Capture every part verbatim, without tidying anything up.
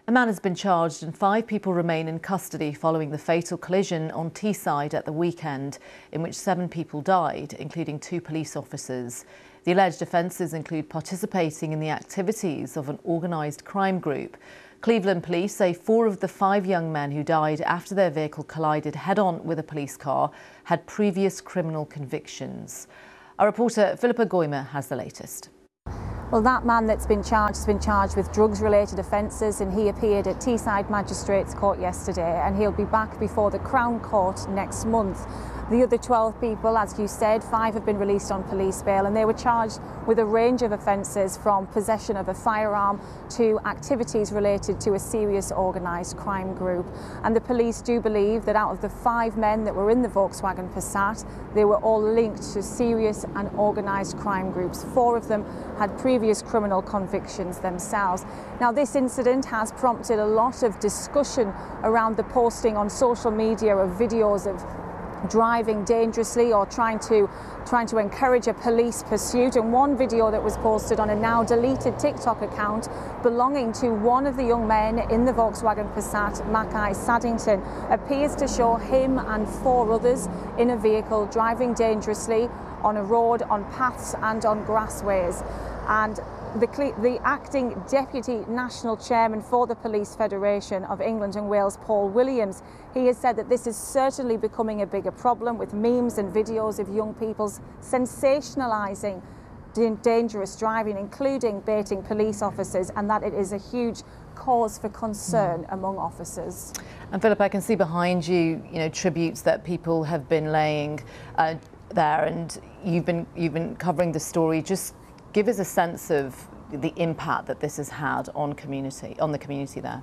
A man has been charged and five people remain in custody following the fatal collision on Teesside at the weekend, in which seven people died, including two police officers. The alleged offences include participating in the activities of an organised crime group. Cleveland police say four of the five young men who died after their vehicle collided head-on with a police car had previous criminal convictions. Our reporter Philippa Goymer has the latest. Well, that man that's been charged has been charged with drugs-related offences, and he appeared at Teesside Magistrates Court yesterday, and he'll be back before the Crown Court next month. The other twelve people, as you said, five have been released on police bail, and they were charged with a range of offences from possession of a firearm to activities related to a serious organised crime group. And the police do believe that out of the five men that were in the Volkswagen Passat, they were all linked to serious and organised crime groups. Four of them had previous criminal convictions themselves. Now, this incident has prompted a lot of discussion around the posting on social media of videos of driving dangerously or trying to trying to encourage a police pursuit. And one video that was posted on a now deleted TikTok account belonging to one of the young men in the Volkswagen Passat, Mackay Saddington, appears to show him and four others in a vehicle driving dangerously on a road, on paths and on grassways. And The, the acting Deputy National Chairman for the Police Federation of England and Wales, Paul Williams, he has said that this is certainly becoming a bigger problem, with memes and videos of young people's sensationalising dangerous driving, including baiting police officers, and that it is a huge cause for concern mm. among officers. And Philip, I can see behind you, you know, tributes that people have been laying uh, there, and you've been you've been covering the story. Just give us a sense of the impact that this has had on community, on the community there.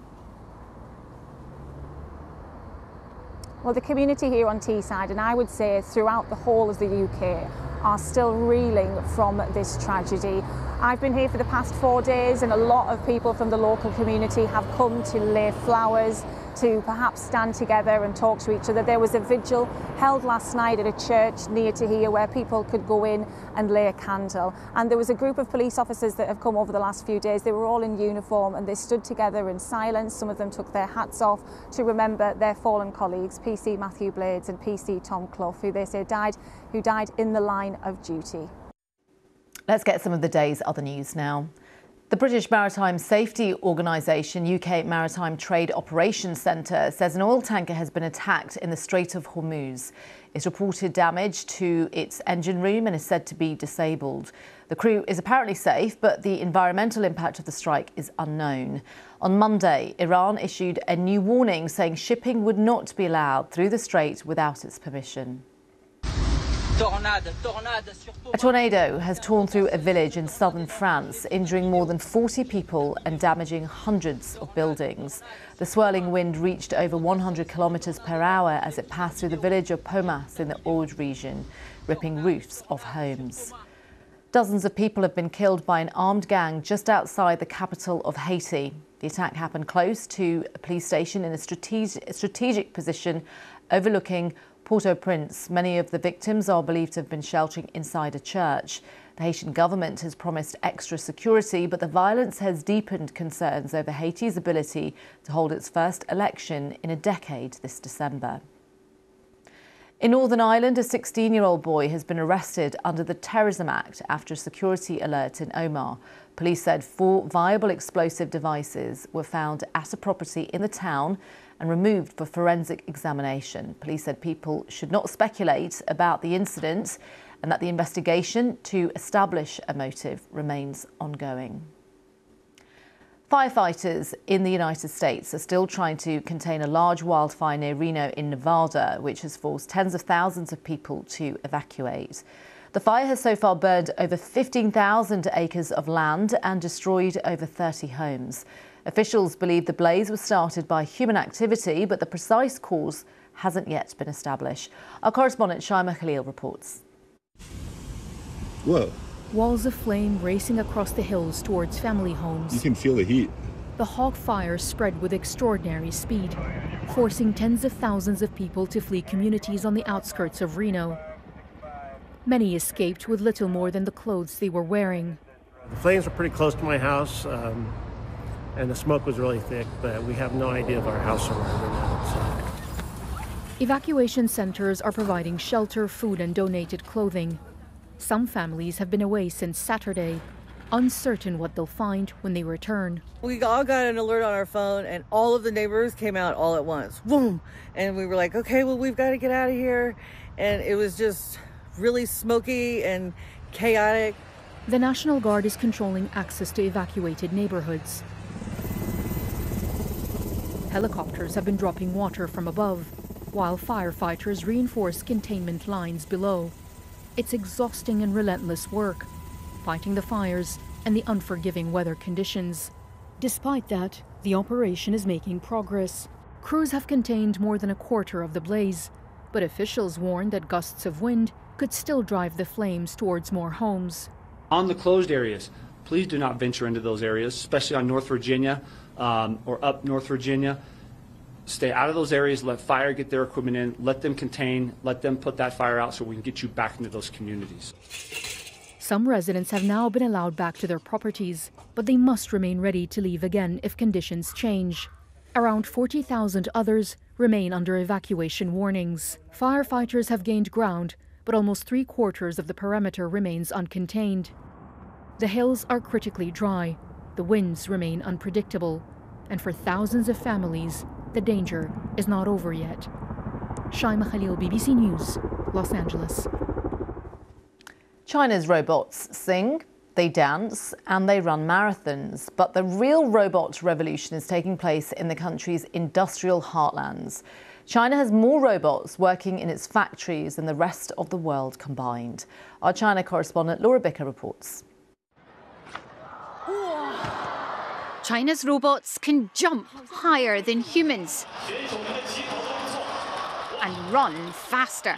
Well, the community here on Teesside, and I would say throughout the whole of the U K, are still reeling from this tragedy. I've been here for the past four days and a lot of people from the local community have come to lay flowers, to perhaps stand together and talk to each other. There was a vigil held last night at a church near to here where people could go in and lay a candle. And there was a group of police officers that have come over the last few days. They were all in uniform and they stood together in silence. Some of them took their hats off to remember their fallen colleagues, P C Matthew Blades and P C Tom Clough, who they say died, who died in the line of duty. Let's get some of the day's other news now. The British Maritime Safety Organisation U K Maritime Trade Operations Centre says an oil tanker has been attacked in the Strait of Hormuz. It's reported damage to its engine room and is said to be disabled. The crew is apparently safe, but the environmental impact of the strike is unknown. On Monday, Iran issued a new warning saying shipping would not be allowed through the strait without its permission. A tornado has torn through a village in southern France, injuring more than forty people and damaging hundreds of buildings. The swirling wind reached over one hundred kilometres per hour as it passed through the village of Pomas in the Aude region, ripping roofs off homes. Dozens of people have been killed by an armed gang just outside the capital of Haiti. The attack happened close to a police station in a strategic, strategic position overlooking Port-au-Prince. Many of the victims are believed to have been sheltering inside a church. The Haitian government has promised extra security, but the violence has deepened concerns over Haiti's ability to hold its first election in a decade this December. In Northern Ireland, a sixteen-year-old boy has been arrested under the Terrorism Act after a security alert in Omagh. Police said four viable explosive devices were found at a property in the town and removed for forensic examination. Police said people should not speculate about the incident and that the investigation to establish a motive remains ongoing. Firefighters in the United States are still trying to contain a large wildfire near Reno in Nevada, which has forced tens of thousands of people to evacuate. The fire has so far burned over fifteen thousand acres of land and destroyed over thirty homes. Officials believe the blaze was started by human activity, but the precise cause hasn't yet been established. Our correspondent Shaima Khalil reports. Whoa. Walls of flame racing across the hills towards family homes. You can feel the heat. The hog fire spread with extraordinary speed, forcing tens of thousands of people to flee communities on the outskirts of Reno. Many escaped with little more than the clothes they were wearing. The flames were pretty close to my house. Um, and the smoke was really thick, but we have no idea of our house surrounding that. So. Evacuation centers are providing shelter, food and donated clothing. Some families have been away since Saturday, uncertain what they'll find when they return. We all got an alert on our phone and all of the neighbors came out all at once. Boom! And we were like, okay, well, we've got to get out of here. And it was just really smoky and chaotic. The National Guard is controlling access to evacuated neighborhoods. Helicopters have been dropping water from above, while firefighters reinforce containment lines below. It's exhausting and relentless work, fighting the fires and the unforgiving weather conditions. Despite that, the operation is making progress. Crews have contained more than a quarter of the blaze, but officials warn that gusts of wind could still drive the flames towards more homes. On the closed areas, please do not venture into those areas, especially on North Virginia um, or up North Virginia. Stay out of those areas, let fire get their equipment in, let them contain, let them put that fire out so we can get you back into those communities. Some residents have now been allowed back to their properties, but they must remain ready to leave again if conditions change. Around forty thousand others remain under evacuation warnings. Firefighters have gained ground, but almost three quarters of the perimeter remains uncontained. The hills are critically dry, the winds remain unpredictable, and for thousands of families, the danger is not over yet. Shaima Khalil, B B C News, Los Angeles. China's robots sing, they dance, and they run marathons. But the real robot revolution is taking place in the country's industrial heartlands. China has more robots working in its factories than the rest of the world combined. Our China correspondent Laura Bicker reports. China's robots can jump higher than humans and run faster.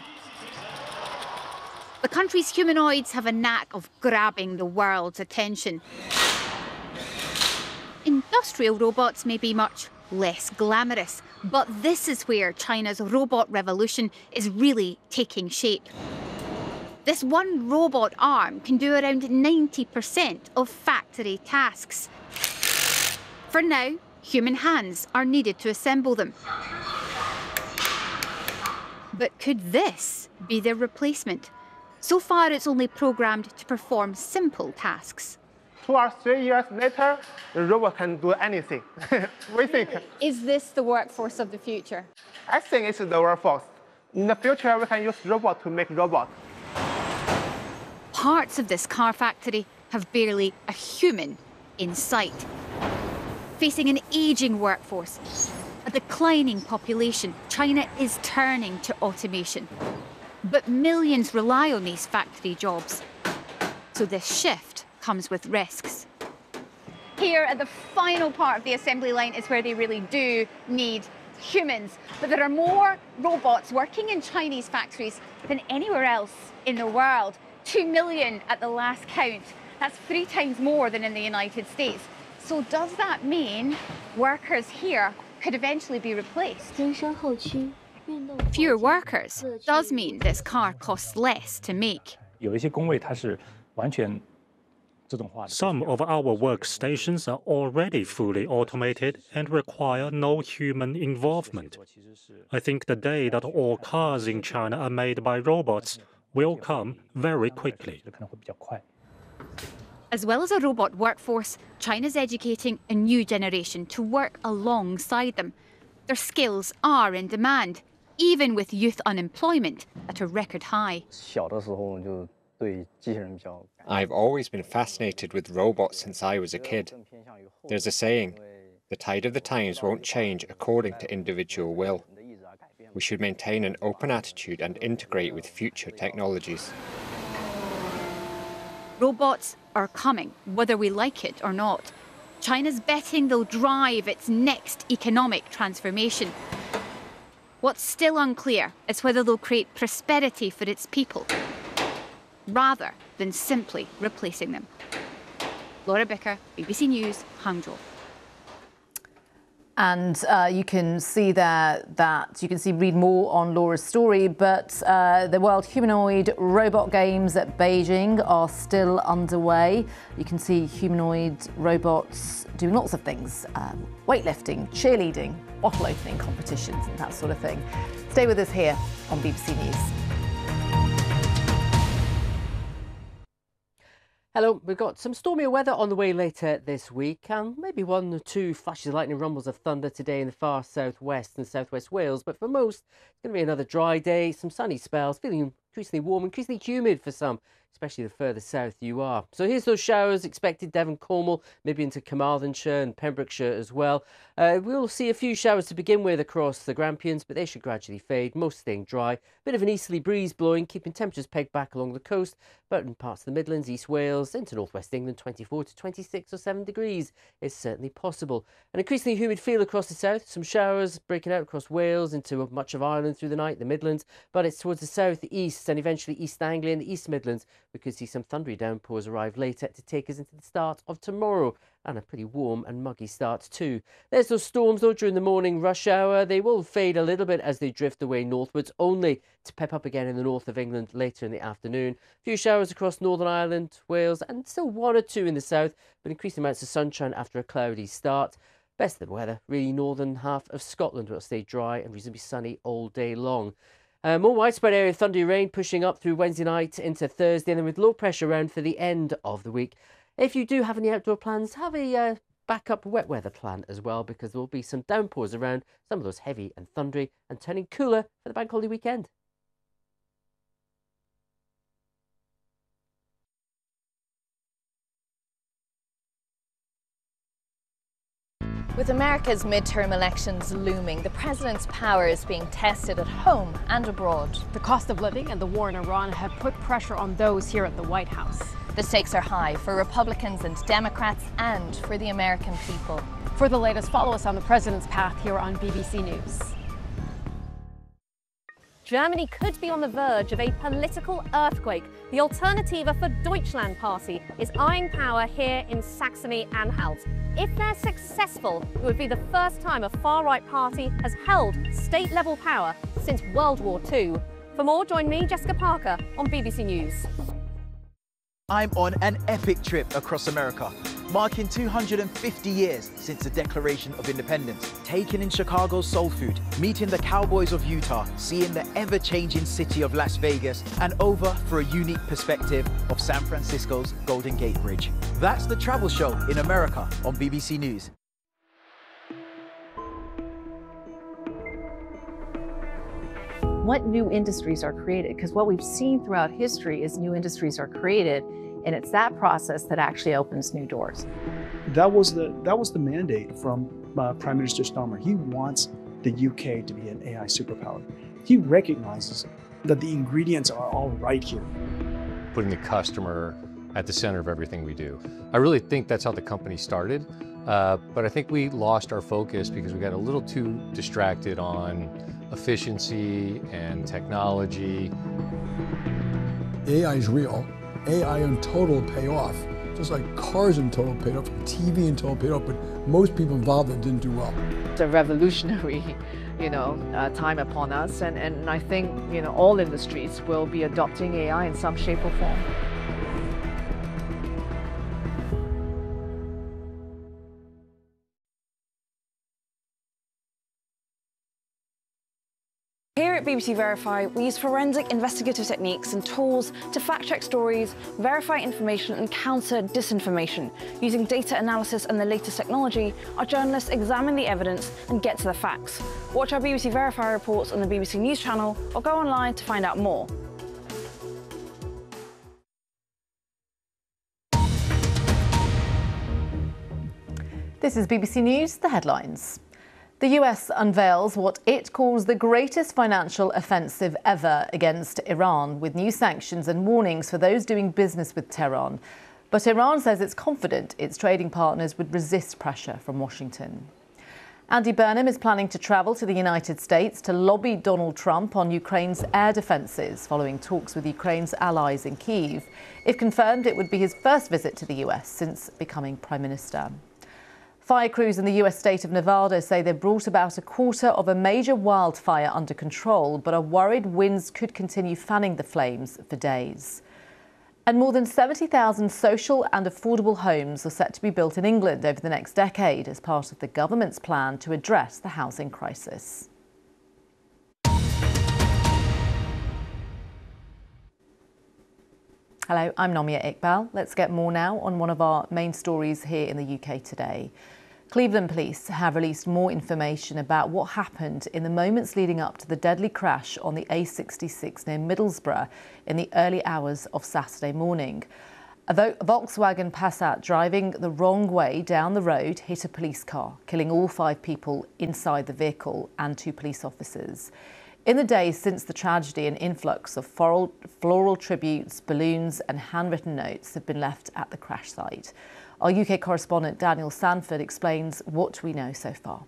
The country's humanoids have a knack of grabbing the world's attention. Industrial robots may be much less glamorous, but this is where China's robot revolution is really taking shape. This one robot arm can do around ninety percent of factory tasks. For now, human hands are needed to assemble them. But could this be their replacement? So far, it's only programmed to perform simple tasks. Two or three years later, the robot can do anything. We think. Is this the workforce of the future? I think it's the workforce. In the future, we can use robots to make robots. Parts of this car factory have barely a human in sight. Facing an ageing workforce, a declining population, China is turning to automation. But millions rely on these factory jobs. So this shift comes with risks. Here at the final part of the assembly line is where they really do need humans. But there are more robots working in Chinese factories than anywhere else in the world. Two million at the last count. That's three times more than in the United States. So does that mean workers here could eventually be replaced? Fewer workers does mean this car costs less to make. Some of our workstations are already fully automated and require no human involvement. I think the day that all cars in China are made by robots will come very quickly. As well as a robot workforce, China's educating a new generation to work alongside them. Their skills are in demand, even with youth unemployment at a record high. I've always been fascinated with robots since I was a kid. There's a saying, the tide of the times won't change according to individual will. We should maintain an open attitude and integrate with future technologies. Robots are coming, whether we like it or not. China's betting they'll drive its next economic transformation. What's still unclear is whether they'll create prosperity for its people, rather than simply replacing them. Laura Bicker, B B C News, Hangzhou. And uh, you can see there that you can see read more on Laura's story, but uh, the World Humanoid Robot Games at Beijing are still underway. You can see humanoid robots doing lots of things, um, weightlifting, cheerleading, bottle opening competitions and that sort of thing. Stay with us here on B B C News. Hello, we've got some stormier weather on the way later this week, and maybe one or two flashes of lightning, rumbles of thunder today in the far southwest and southwest Wales. But for most, it's going to be another dry day, some sunny spells, feeling increasingly warm, increasingly humid for some, especially the further south you are. So here's those showers expected: Devon, Cornwall, maybe into Carmarthenshire and Pembrokeshire as well. Uh, we'll see a few showers to begin with across the Grampians, but they should gradually fade, most staying dry. Bit of an easterly breeze blowing, keeping temperatures pegged back along the coast, but in parts of the Midlands, East Wales, into northwest England, twenty-four to twenty-six or seven degrees is certainly possible. An increasingly humid feel across the south, some showers breaking out across Wales into much of Ireland through the night, the Midlands, but it's towards the south east and eventually East Anglia and the East Midlands. We could see some thundery downpours arrive later to take us into the start of tomorrow, and a pretty warm and muggy start too. There's those storms though during the morning rush hour. They will fade a little bit as they drift away northwards, only to pep up again in the north of England later in the afternoon. A few showers across Northern Ireland, Wales, and still one or two in the south, but increasing amounts of sunshine after a cloudy start. Best of the weather, really northern half of Scotland will stay dry and reasonably sunny all day long. Uh, more widespread area of thundery rain pushing up through Wednesday night into Thursday, and then with low pressure around for the end of the week. If you do have any outdoor plans, have a uh, backup wet weather plan as well, because there will be some downpours around, some of those heavy and thundery, and turning cooler for the bank holiday weekend. With America's midterm elections looming, the president's power is being tested at home and abroad. The cost of living and the war in Iran have put pressure on those here at the White House. The stakes are high for Republicans and Democrats and for the American people. For the latest, follow us on the president's path here on B B C News. Germany could be on the verge of a political earthquake. The Alternative for Deutschland party is eyeing power here in Saxony-Anhalt. If they're successful, it would be the first time a far-right party has held state-level power since World War Two. For more, join me, Jessica Parker, on B B C News. I'm on an epic trip across America, marking two hundred fifty years since the Declaration of Independence. Taking in Chicago's soul food, meeting the Cowboys of Utah, seeing the ever-changing city of Las Vegas, and over for a unique perspective of San Francisco's Golden Gate Bridge. That's the travel show in America on B B C News. What new industries are created? Because what we've seen throughout history is new industries are created, and it's that process that actually opens new doors. That was the that was the mandate from uh, Prime Minister Starmer. He wants the U K to be an A I superpower. He recognizes that the ingredients are all right here. Putting the customer at the center of everything we do. I really think that's how the company started, uh, but I think we lost our focus because we got a little too distracted on efficiency and technology. A I is real. A I in total pay off. Just like cars in total paid off, T V in total paid off, but most people involved that didn't do well. It's a revolutionary, you know, uh, time upon us, and, and I think, you know, all industries will be adopting A I in some shape or form. Here at B B C Verify, we use forensic investigative techniques and tools to fact-check stories, verify information and counter disinformation. Using data analysis and the latest technology, our journalists examine the evidence and get to the facts. Watch our B B C Verify reports on the B B C News channel or go online to find out more. This is B B C News, the headlines. The U S unveils what it calls the greatest financial offensive ever against Iran, with new sanctions and warnings for those doing business with Tehran. But Iran says it's confident its trading partners would resist pressure from Washington. Andy Burnham is planning to travel to the United States to lobby Donald Trump on Ukraine's air defences, following talks with Ukraine's allies in Kyiv. If confirmed, it would be his first visit to the U S since becoming Prime Minister. Fire crews in the U S state of Nevada say they've brought about a quarter of a major wildfire under control, but are worried winds could continue fanning the flames for days. And more than seventy thousand social and affordable homes are set to be built in England over the next decade as part of the government's plan to address the housing crisis. Hello, I'm Nomia Iqbal. Let's get more now on one of our main stories here in the U K today. Cleveland police have released more information about what happened in the moments leading up to the deadly crash on the A sixty-six near Middlesbrough in the early hours of Saturday morning. A Volkswagen Passat driving the wrong way down the road hit a police car, killing all five people inside the vehicle and two police officers. In the days since the tragedy, an influx of floral, floral tributes, balloons and handwritten notes have been left at the crash site. Our U K correspondent Daniel Sanford explains what we know so far.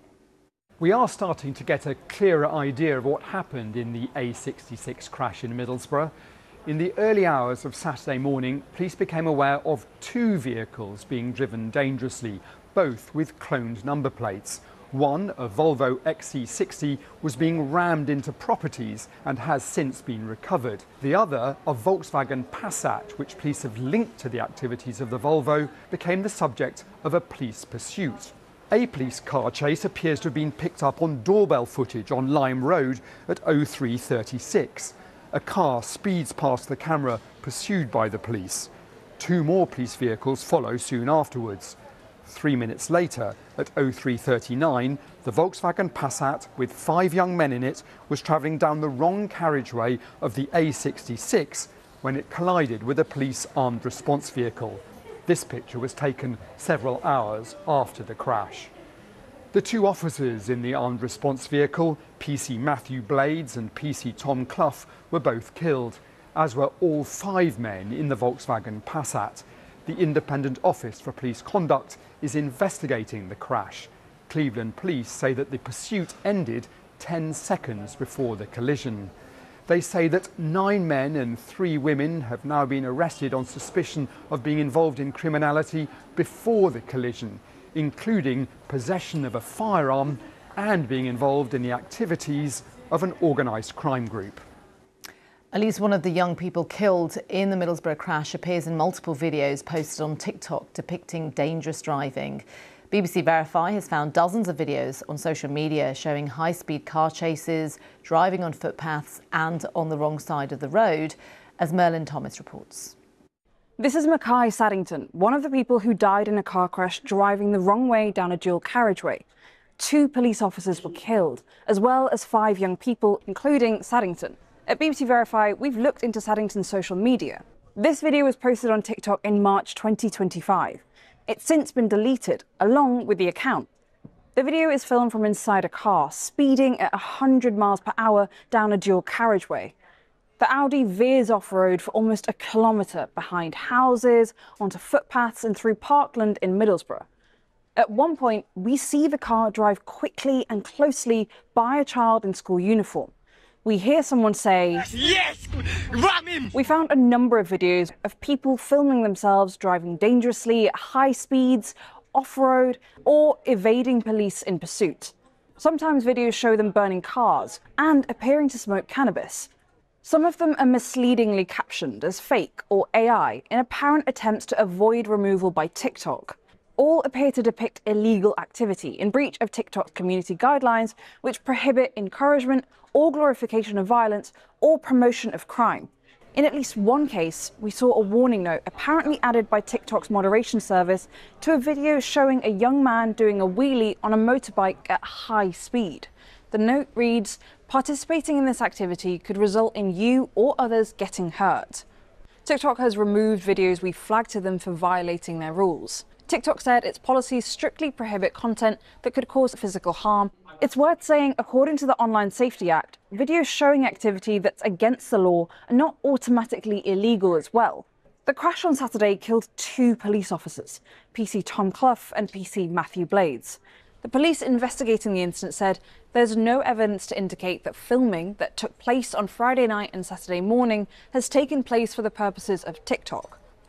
We are starting to get a clearer idea of what happened in the A sixty-six crash in Middlesbrough. In the early hours of Saturday morning, police became aware of two vehicles being driven dangerously, both with cloned number plates. One, a Volvo X C sixty, was being rammed into properties and has since been recovered. The other, a Volkswagen Passat, which police have linked to the activities of the Volvo, became the subject of a police pursuit. A police car chase appears to have been picked up on doorbell footage on Lime Road at oh three thirty-six. A car speeds past the camera, pursued by the police. Two more police vehicles follow soon afterwards. Three minutes later, at oh three thirty-nine, the Volkswagen Passat, with five young men in it, was travelling down the wrong carriageway of the A sixty-six when it collided with a police armed response vehicle. This picture was taken several hours after the crash. The two officers in the armed response vehicle, P C Matthew Blades and P C Tom Clough, were both killed, as were all five men in the Volkswagen Passat. The Independent Office for Police Conduct is investigating the crash. Cleveland police say that the pursuit ended ten seconds before the collision. They say that nine men and three women have now been arrested on suspicion of being involved in criminality before the collision, including possession of a firearm and being involved in the activities of an organised crime group. At least one of the young people killed in the Middlesbrough crash appears in multiple videos posted on TikTok depicting dangerous driving. B B C Verify has found dozens of videos on social media showing high-speed car chases, driving on footpaths and on the wrong side of the road, as Merlin Thomas reports. This is Mackay Saddington, one of the people who died in a car crash driving the wrong way down a dual carriageway. Two police officers were killed, as well as five young people, including Saddington. At B B C Verify, we've looked into Saddington's social media. This video was posted on TikTok in March twenty twenty-five. It's since been deleted, along with the account. The video is filmed from inside a car, speeding at one hundred miles per hour down a dual carriageway. The Audi veers off-road for almost a kilometre behind houses, onto footpaths and through parkland in Middlesbrough. At one point, we see the car drive quickly and closely by a child in school uniform. We hear someone say, "Yes, ram him!" We found a number of videos of people filming themselves driving dangerously at high speeds, off-road, or evading police in pursuit. Sometimes videos show them burning cars and appearing to smoke cannabis. Some of them are misleadingly captioned as fake or A I in apparent attempts to avoid removal by TikTok. All appear to depict illegal activity in breach of TikTok's community guidelines, which prohibit encouragement or glorification of violence or promotion of crime. In at least one case, we saw a warning note apparently added by TikTok's moderation service to a video showing a young man doing a wheelie on a motorbike at high speed. The note reads, "Participating in this activity could result in you or others getting hurt." TikTok has removed videos we flagged to them for violating their rules. TikTok said its policies strictly prohibit content that could cause physical harm. It's worth saying, according to the Online Safety Act, videos showing activity that's against the law are not automatically illegal as well. The crash on Saturday killed two police officers, P C Tom Clough and P C Matthew Blades. The police investigating the incident said there's no evidence to indicate that filming that took place on Friday night and Saturday morning has taken place for the purposes of TikTok.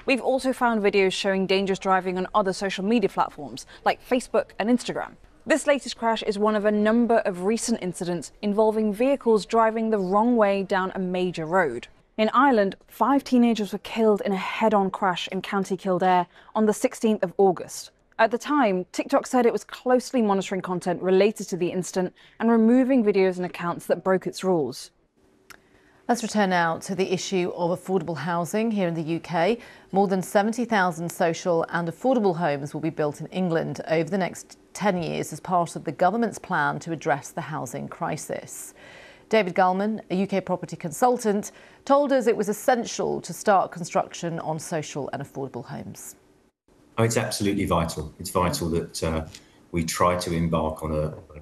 We've also found videos showing dangerous driving on other social media platforms like Facebook and Instagram. This latest crash is one of a number of recent incidents involving vehicles driving the wrong way down a major road. In Ireland, five teenagers were killed in a head-on crash in County Kildare on the sixteenth of August. At the time, TikTok said it was closely monitoring content related to the incident and removing videos and accounts that broke its rules. Let's return now to the issue of affordable housing here in the U K. More than seventy thousand social and affordable homes will be built in England over the next ten years as part of the government's plan to address the housing crisis. David Gullman, a U K property consultant, told us it was essential to start construction on social and affordable homes. Oh, it's absolutely vital. It's vital that uh, we try to embark on a, a